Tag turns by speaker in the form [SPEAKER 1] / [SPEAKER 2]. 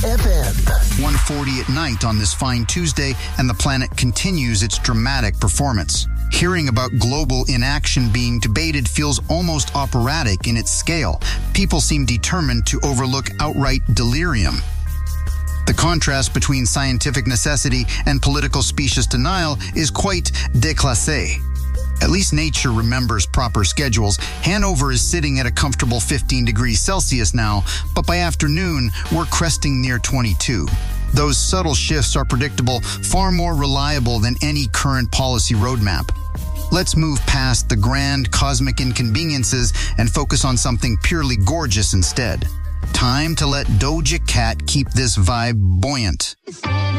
[SPEAKER 1] FM.
[SPEAKER 2] 1:40 at night on this fine Tuesday, and the planet continues its dramatic performance. Hearing about global inaction being debated feels almost operatic in its scale. People seem determined to overlook outright delirium. The contrast between scientific necessity and political specious denial is quite déclassé. At least nature remembers proper schedules. Hanover is sitting at a comfortable 15 degrees Celsius now, but by afternoon, we're cresting near 22. Those subtle shifts are predictable, far more reliable than any current policy roadmap. Let's move past the grand cosmic inconveniences and focus on something purely gorgeous instead. Time to let Doja Cat keep this vibe buoyant.